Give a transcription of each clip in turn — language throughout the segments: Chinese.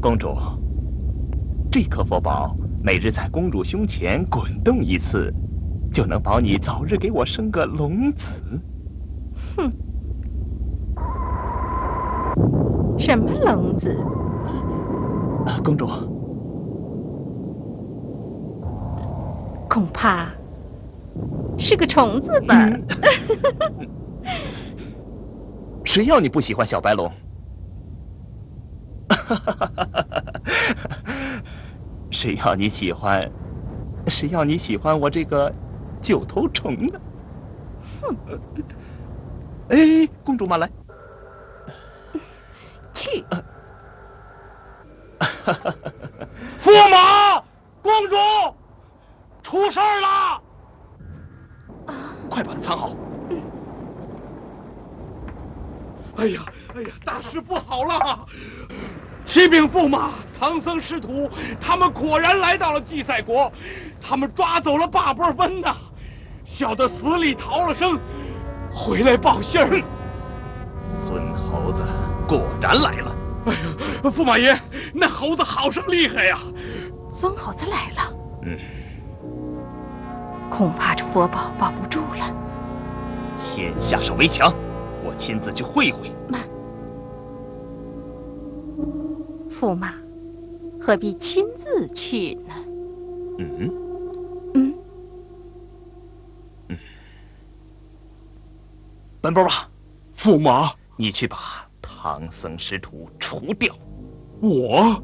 公主，这颗佛宝每日在公主胸前滚动一次，就能保你早日给我生个龙子。 哼，什么龙子？ 公主， 恐怕是个虫子吧？ 谁要你不喜欢小白龙？谁要你喜欢？谁要你喜欢我这个九头虫呢？ 哼！ 哎，公主妈来。 去！ 驸马，公主，出事儿了！ 快把它藏好。 哎呀，大事不好了！启禀驸马，唐僧师徒他们果然来到了祭赛国，他们抓走了八波奔呐，小的死里逃了生，回来报信儿。 孙猴子果然来了。 哎呀，驸马爷，那猴子好生厉害呀！ 孙猴子来了。恐怕这佛宝保不住了。 先下手为强，我亲自去会会。 慢，驸马何必亲自去呢？ 奔波吧， 驸马， 你去把唐僧师徒除掉。 我，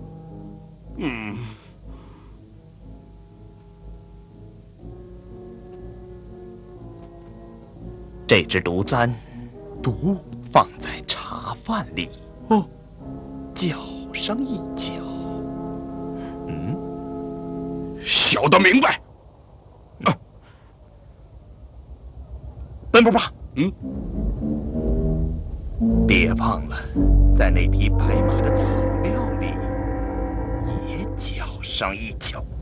这只毒簪， 毒放在茶饭里， 哦， 搅上一搅。 小的明白。 奔波吧。别忘了，在那匹白马的草料里也搅上一搅。